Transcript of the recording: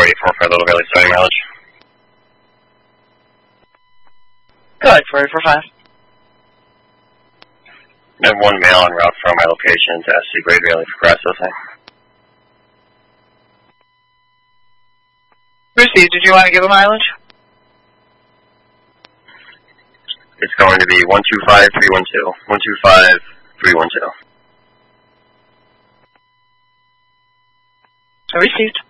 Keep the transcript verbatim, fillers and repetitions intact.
eight four five Little Valley starting mileage. Go ahead, four eight four five. I have one mail en route from my location to S C Great Valley for processing. Received. Did you want to give a mileage? It's going to be one two five three one two. one two five three one two. Received.